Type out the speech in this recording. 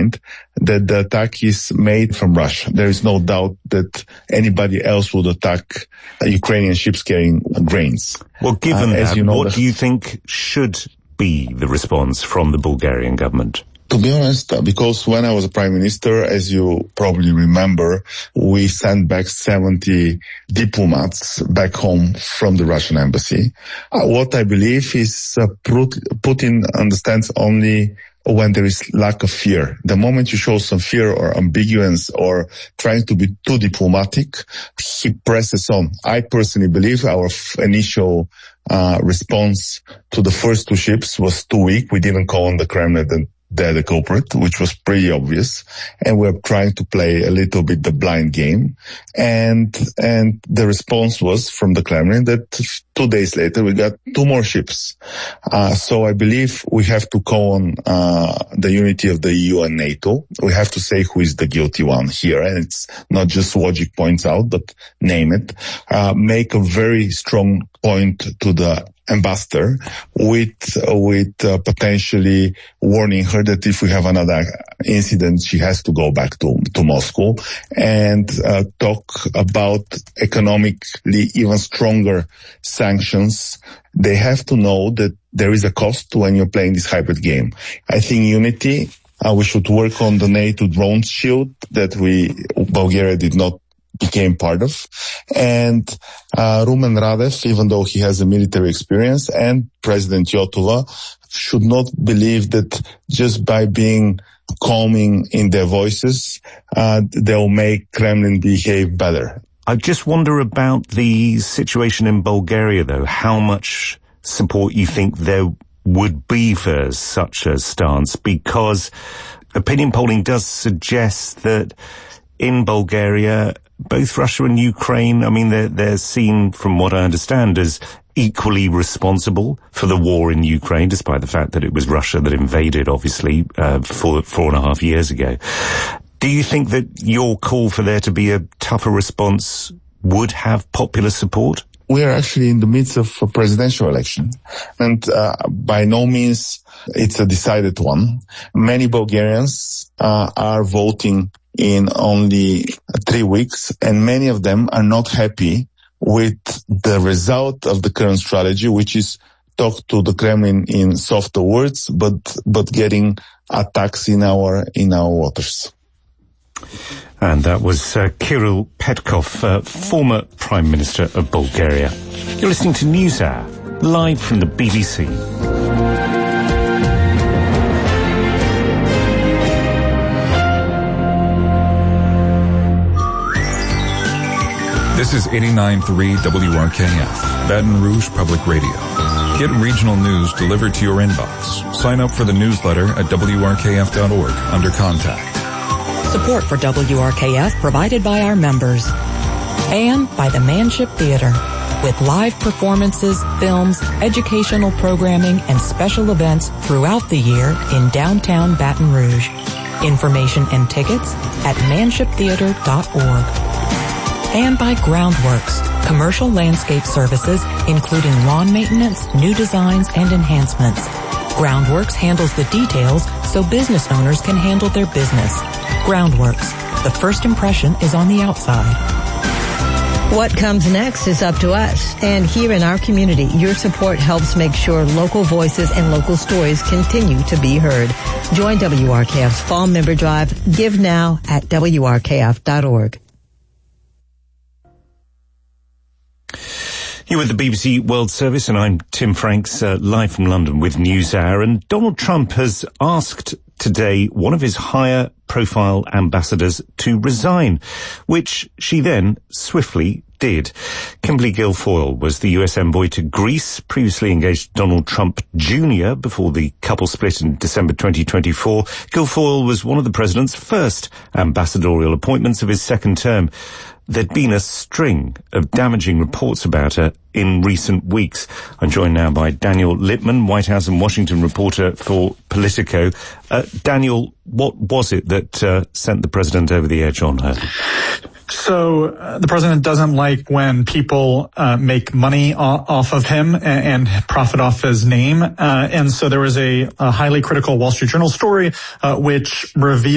understand that the attack is made from Russia. There is no doubt that anybody else would attack Ukrainian ships carrying grains. Well, given that, what do you think should be the response from the Bulgarian government? To be honest, because when I was a prime minister, as you probably remember, we sent back 70 diplomats back home from the Russian embassy. What I believe is Putin understands only when there is lack of fear. The moment you show some fear or ambiguous or trying to be too diplomatic, he presses on. I personally believe our initial response to the first two ships was too weak. We didn't call on the Kremlin they're the culprit, which was pretty obvious. And we're trying to play a little bit the blind game. And the response was from the Kremlin that 2 days later we got two more ships. So I believe we have to call on the unity of the EU and NATO. We have to say who is the guilty one here. And it's not just logic points out, but name it. Make a very strong point to the ambassador with potentially warning her that if we have another incident, she has to go back to Moscow and talk about economically even stronger sanctions. They have to know that there is a cost when you're playing this hybrid game. I think unity, we should work on the NATO drone shield that Bulgaria did not became part of. And Rumen Radev, even though he has a military experience, and President Yotova should not believe that just by being calming in their voices, they'll make Kremlin behave better. I just wonder about the situation in Bulgaria, though, how much support you think there would be for such a stance, because opinion polling does suggest that in Bulgaria, both Russia and Ukraine, I mean, they're seen, from what I understand, as equally responsible for the war in Ukraine, despite the fact that it was Russia that invaded, obviously, 4.5 years ago. Do you think that your call for there to be a tougher response would have popular support? We are actually in the midst of a presidential election, and by no means it's a decided one. Many Bulgarians are voting in only 3 weeks, and many of them are not happy with the result of the current strategy, which is talk to the Kremlin in softer words, but getting attacks in our waters. And that was Kirill Petkov, former Prime Minister of Bulgaria. You're listening to NewsHour, live from the BBC. This is 89.3 WRKF, Baton Rouge Public Radio. Get regional news delivered to your inbox. Sign up for the newsletter at WRKF.org under Contact. Support for WRKF provided by our members. And by the Manship Theater, with live performances, films, educational programming, and special events throughout the year in downtown Baton Rouge. Information and tickets at manshiptheater.org. And by Groundworks, commercial landscape services, including lawn maintenance, new designs, and enhancements. Groundworks handles the details so business owners can handle their business. Groundworks, the first impression is on the outside. What comes next is up to us. And here in our community, your support helps make sure local voices and local stories continue to be heard. Join WRKF's Fall Member Drive. Give now at WRKF.org. You're with the BBC World Service, and I'm Tim Franks, live from London with NewsHour. And Donald Trump has asked today one of his higher profile ambassadors to resign, which she then swiftly did. Kimberly Guilfoyle was the US envoy to Greece, previously engaged Donald Trump Jr. before the couple split in December 2024. Guilfoyle was one of the president's first ambassadorial appointments of his second term. There'd been a string of damaging reports about her in recent weeks. I'm joined now by Daniel Lippman, White House and Washington reporter for Politico. Daniel, what was it that sent the president over the edge on her? So the president doesn't like when people make money off of him and profit off his name. And so there was a highly critical Wall Street Journal story which revealed